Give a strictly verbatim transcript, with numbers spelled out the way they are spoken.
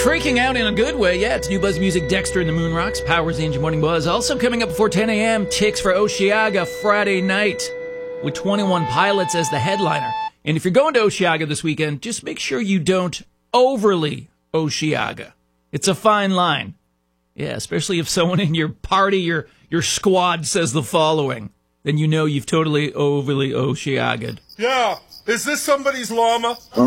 Freaking out in a good way, yeah. It's New Buzz Music, Dexter and the Moon Rocks, Powers Angel Morning Buzz. Also coming up before ten a.m., Chicks for Osheaga Friday night with twenty-one Pilots as the headliner. And if you're going to Osheaga this weekend, just make sure you don't overly Osheaga. It's a fine line. Yeah, especially if someone in your party, your your squad says the following, then you know you've totally overly Osheaga'd. Yeah, is this somebody's llama?